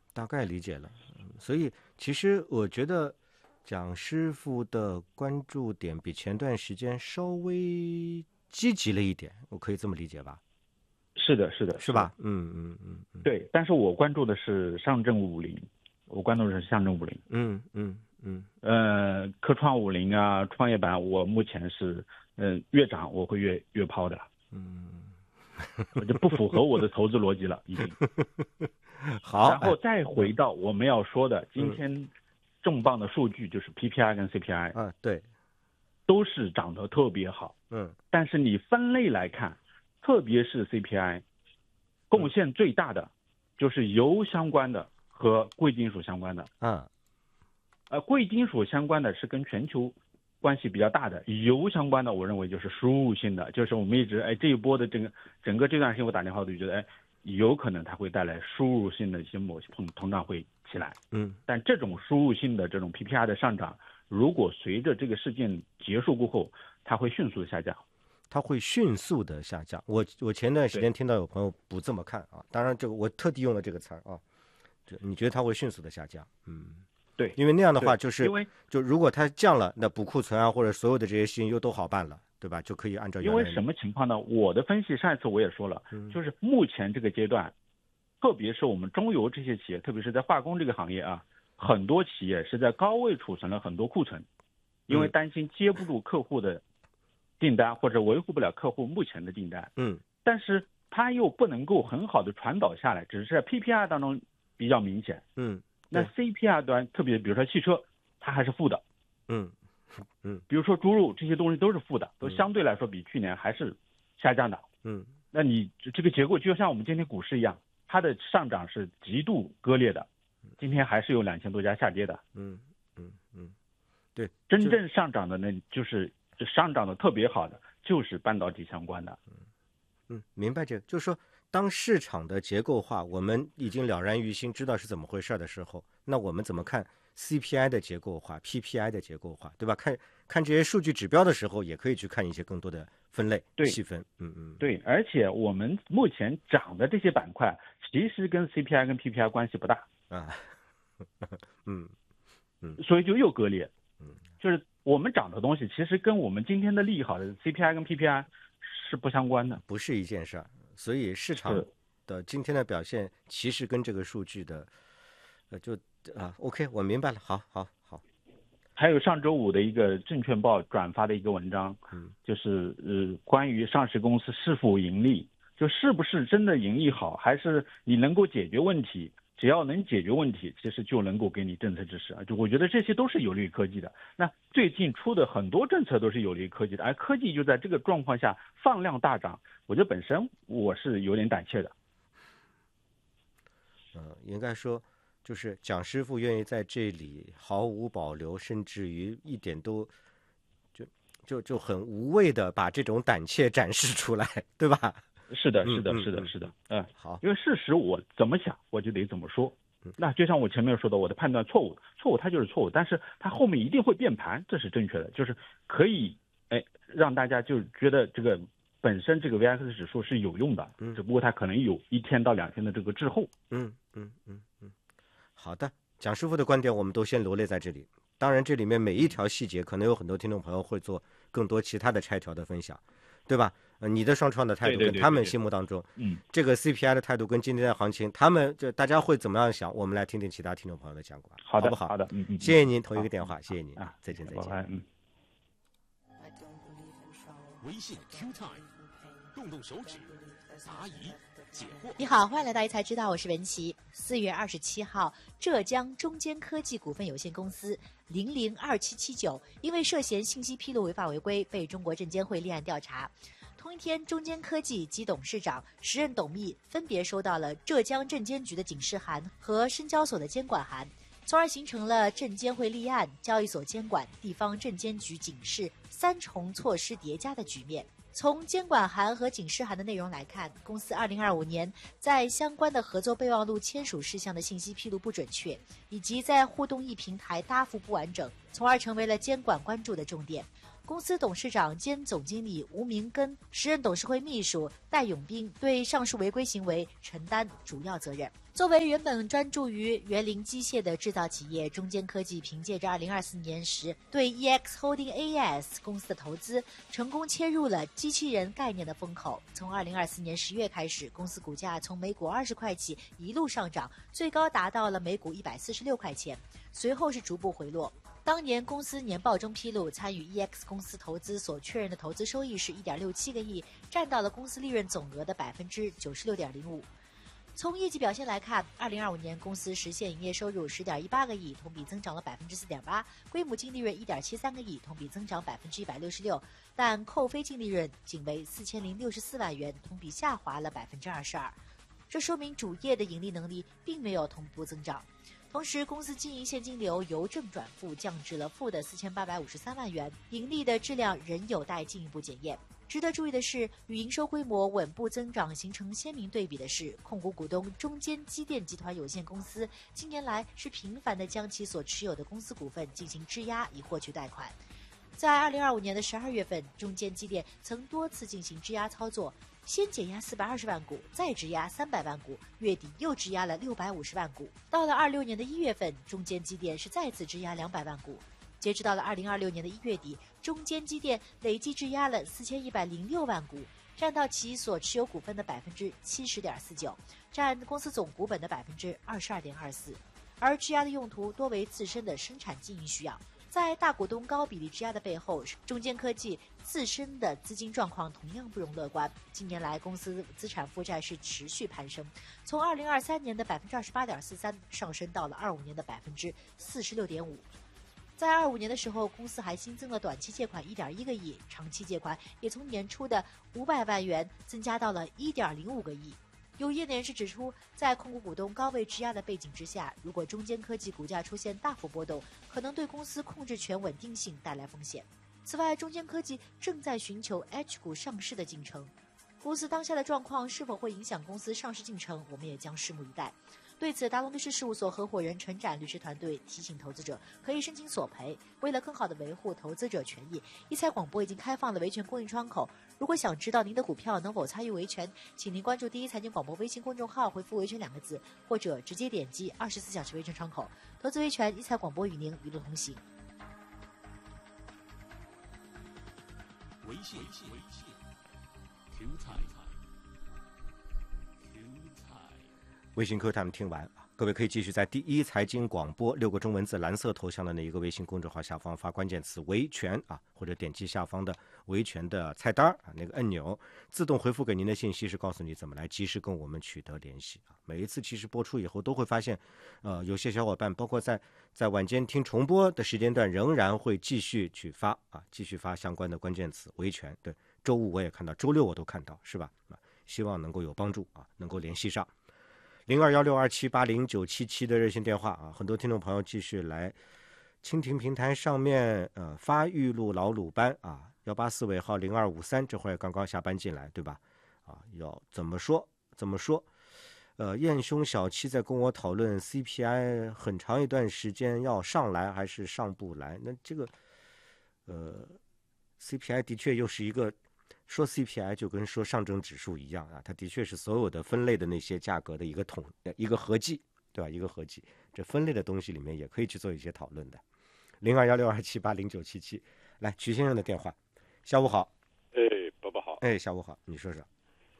大概理解了。所以其实我觉得蒋师傅的关注点比前段时间稍微积极了一点，我可以这么理解吧？ 是的，是的， 是吧？嗯。 对，但是我关注的是上证50，我关注的是上证50。科创50啊，创业板，我目前是，越涨我会越抛的。我就不符合我的投资逻辑了，已经。 好， 然后再回到我们要说的，今天重磅的数据就是 PPI 跟 CPI。 对， 都是涨得特别好。但是你分类来看，特别是 CPI， 贡献最大的就是油相关的和贵金属相关的。贵金属相关的是跟全球关系比较大的，油相关的我认为就是输入性的，就是我们一直这一波的整个这段时间我打电话都觉得有可能它会带来输入性的一些某些通胀会起来。但这种输入性的这种 PPI 的上涨，如果随着这个事件结束过后，它会迅速的下降。 我前段时间听到有朋友不这么看啊，当然这个我特地用了这个词儿啊，你觉得它会迅速的下降？ 对， 因为那样的话就是因为如果它降了，那补库存啊或者所有的这些事情又都好办了，对吧？就可以按照原来。 因为什么情况呢？我的分析上一次我也说了，就是目前这个阶段，特别是我们中游这些企业，特别是在化工这个行业啊，很多企业是在高位储存了很多库存，因为担心接不住客户的订单或者维护不了客户目前的订单。但是它又不能够很好的传导下来，只是在 PPI 当中比较明显。那 CPI 端，特别比如说汽车，它还是负的。比如说猪肉这些东西都是负的，都相对来说比去年还是下降的。那你这个结构就像我们今天股市一样，它的上涨是极度割裂的，今天还是有2000多家下跌的。 对， 真正上涨的呢，就是上涨的特别好的，就是半导体相关的。 明白这个，就是说，当市场的结构化我们已经了然于心，知道是怎么回事的时候，那我们怎么看 CPI 的结构化、PPI 的结构化，对吧？看这些数据指标的时候，也可以去看一些更多的分类细分。 对，而且我们目前涨的这些板块，其实跟 CPI 跟 PPI 关系不大。所以就又割裂。就是我们涨的东西，其实跟我们今天的利好的 CPI 跟 PPI 是不相关的， 不是一件事儿。所以市场的今天的表现，其实跟这个数据的，OK， 我明白了。好。 还有上周五的一个证券报转发的一个文章，就是关于上市公司是否盈利，就是不是真的盈利好，还是你能够解决问题。只要能解决问题，其实就能够给你政策支持。就我觉得这些都是有利于科技的。那最近出的很多政策都是有利于科技的，而科技就在这个状况下放量大涨，我觉得本身我是有点胆怯的。 应该说，就是蒋师傅愿意在这里毫无保留，甚至于一点都就很无畏的把这种胆怯展示出来，对吧？ 是的。好，因为事实我怎么想，我就得怎么说。那就像我前面说的，我的判断错误它就是错误，但是它后面一定会变盘，这是正确的，就是可以让大家就觉得这个本身这个 VIX 指数是有用的，只不过它可能有1天到2天的这个滞后。 好的，蒋师傅的观点我们都先罗列在这里。当然，这里面每一条细节，可能有很多听众朋友会做更多其他的拆条的分享，对吧？你的双创的态度跟他们心目当中，这个 CPI 的态度跟今天的行情，他们就大家会怎么样想？我们来听听其他听众朋友的讲法，好不好？ 好的， 谢谢您，头一个电话，谢谢您啊，再见。 微信 Q Time， 动手指，答疑解惑。 你好，欢迎来到一才知道，我是文琪。4月27号，浙江中坚科技股份有限公司002779因为涉嫌信息披露违法违规，被中国证监会立案调查。同一天，中坚科技及董事长、时任董秘分别收到了浙江证监局的警示函和深交所的监管函，从而形成了证监会立案、交易所监管、地方证监局警示3重措施叠加的局面。从监管函和警示函的内容来看，公司2025年在相关的合作备忘录签署事项的信息披露不准确，以及在互动易平台答复不完整，从而成为了监管关注的重点。 公司董事长兼总经理吴明根、时任董事会秘书戴永斌对上述违规行为承担主要责任。作为原本专注于园林机械的制造企业，中坚科技凭借着2024年时对 EX Holding AES 公司的投资，成功切入了机器人概念的风口。从2024年10月开始，公司股价从每股20块起一路上涨，最高达到了每股146块钱，随后是逐步回落。当年公司年报中披露，参与 EX 公司投资所确认的投资收益是1.67个亿，占到了公司利润总额的96.05%。从业绩表现来看，2025年公司实现营业收入10.18个亿，同比增长了4.8%，规模净利润1.73个亿，同比增长166%，但扣非净利润仅为4064万元，同比下滑了22%。这说明主业的盈利能力并没有同步增长。同时，公司经营现金流由正转负降至了负的4853万元，盈利的质量仍有待进一步检验。值得注意的是，与营收规模稳步增长形成鲜明对比的是，控股股东中坚机电集团有限公司近年来是频繁地将其所持有的公司股份进行质押以获取贷款。在2025年的12月份，中坚机电曾多次进行质押操作，先减压420万股，再质押300万股，月底又质押了650万股。到了26年的1月份，中坚机电是再次质押200万股。截止到了2026年的1月底，中坚机电累计质押了4106万股，占到其所持有股份的70.49%，占公司总股本的22.24%。而质押的用途多为自身的生产经营需要。在大股东高比例质押的背后，中坚科技自身的资金状况同样不容乐观。近年来，公司资产负债是持续攀升，从2023年的28.43%上升到了25年的46.5%。在25年的时候，公司还新增了短期借款1.1个亿，长期借款也从年初的500万元增加到了1.05个亿。有业内人士指出，在控股股东高位质押的背景之下，如果中坚科技股价出现大幅波动，可能对公司控制权稳定性带来风险。此外，中坚科技正在寻求 H 股上市的进程，公司当下的状况是否会影响公司上市进程，我们也将拭目以待。对此，达龙律师事务所合伙人陈展律师团队提醒投资者可以申请索赔。为了更好地维护投资者权益，一财广播已经开放了维权公益窗口。如果想知道您的股票能否参与维权，请您关注第一财经广播微信公众号，回复维权2个字，或者直接点击24小时维权窗口。投资维权，一财广播与您一路同行。 微信 Q 财微信 Q 他们听完，各位可以继续在第一财经广播6个中文字蓝色头像的那一个微信公众号下方发关键词维权或者点击下方的维权的菜单那个按钮，自动回复给您的信息是告诉你怎么来及时跟我们取得联系每一次其实播出以后都会发现有些小伙伴包括在晚间听重播的时间段仍然会继续去发继续发相关的关键词维权。对，周五我也看到，周六我都看到，是吧？希望能够有帮助能够联系上021627809777的热线电话很多听众朋友继续来蜻蜓平台上面发玉露老鲁班184尾号0253，这会儿刚刚下班进来，对吧？要怎么说？燕兄小七在跟我讨论 CPI 很长一段时间要上来还是上不来，那这个CPI 的确又是一个，说 CPI 就跟说上证指数一样它的确是所有的分类的那些价格的一个合计，对吧？一个合计，这分类的东西里面也可以去做一些讨论的。021627809777，来，曲先生的电话。下午好。 爸爸好。 下午好，你说说。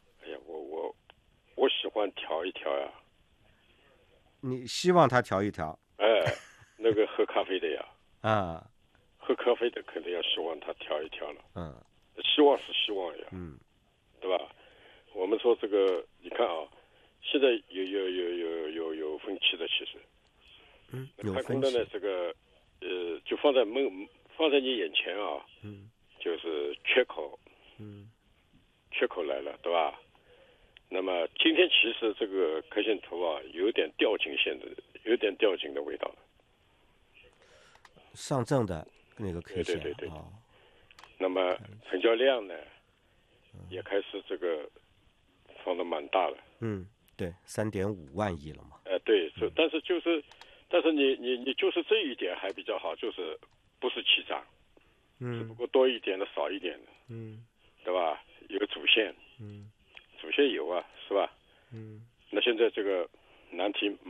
我喜欢调一调呀。 你希望他调一调？ 那个喝咖啡的呀。喝咖啡的肯定要希望他调一调了。希望是希望呀。对吧？我们说这个，你看现在有分歧的，其实。 有分歧。 开工的呢，这个就放在你眼前就是缺口。缺口来了，对吧？那么今天其实这个 K 线图有点掉颈的味道。 上证的那个 K 线。 对。那么成交量呢，也开始这个放得蛮大了。 对，3.5万亿了嘛。 对，但是你就是这一点还比较好，就是不是起涨。 只不过多一点的少一点的，对吧？有主线，主线有啊，是吧？那现在这个难题